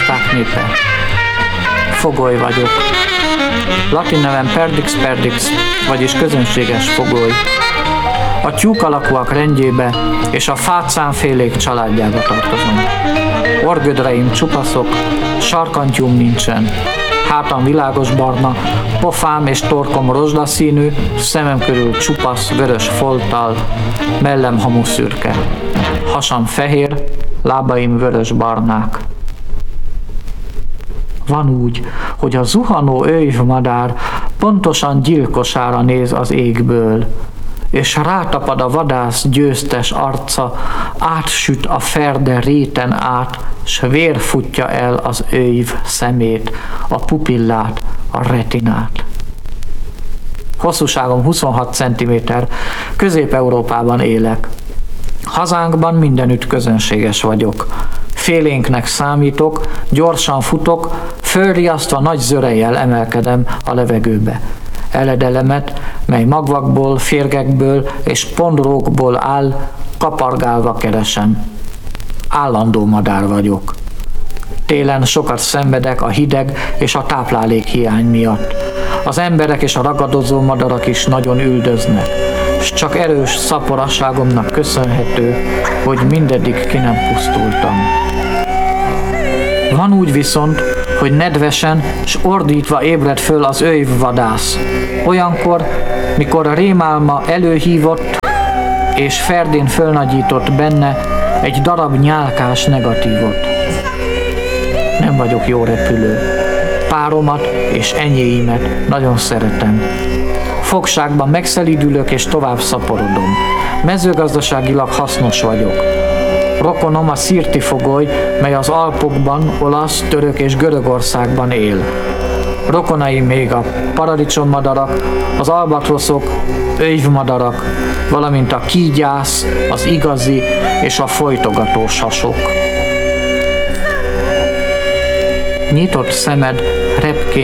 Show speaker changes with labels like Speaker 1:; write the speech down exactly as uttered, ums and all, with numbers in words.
Speaker 1: gazdák népe. Fogoly vagyok. Latin nevem Perdix perdix, vagyis közönséges fogoly. A tyúk alakúak rendjébe és a fácánfélék családjába tartozom. Orgödreim csupaszok, sarkantyúm nincsen. Hátam világos barna, pofám és torkom rozsdaszínű, szemem körül csupasz, vörös folttal, mellem hamu szürke. Hasam fehér, lábaim vörös-barnák. Van úgy, hogy a zuhanó őjvmadár pontosan gyilkosára néz az égből, és rátapad a vadász győztes arca, átsüt a ferde réten át, s vér futja el az őjv szemét, a pupillát, a retinát. Hosszúságom huszonhat centiméter, Közép-Európában élek. Hazánkban mindenütt közönséges vagyok. Félénknek számítok, gyorsan futok, fölriasztva nagy zörejjel emelkedem a levegőbe. Eledelemet, mely magvakból, férgekből és pondrókból áll, kapargálva keresem. Állandó madár vagyok. Télen sokat szenvedek a hideg és a táplálék hiány miatt. Az emberek és a ragadozó madarak is nagyon üldöznek, s csak erős szaporasságomnak köszönhető, hogy mindeddig ki nem pusztultam. Van úgy viszont, hogy nedvesen s ordítva ébred föl az őjvvadász. Olyankor, mikor a rémálma előhívott és ferdén fölnagyított benne egy darab nyálkás negatívot. Nem vagyok jó repülő. Páromat és enyéimet nagyon szeretem. Fogságban megszelídülök és tovább szaporodom. Mezőgazdaságilag hasznos vagyok. Rokonom a szirti fogoly, mely az Alpokban, olasz, török és Görögországban él. Rokonai még a paradicsommadarak, az albatroszok, őjvmadarak, valamint a kígyász, az igazi és a folytogató sasok. Nyitott szemed repkén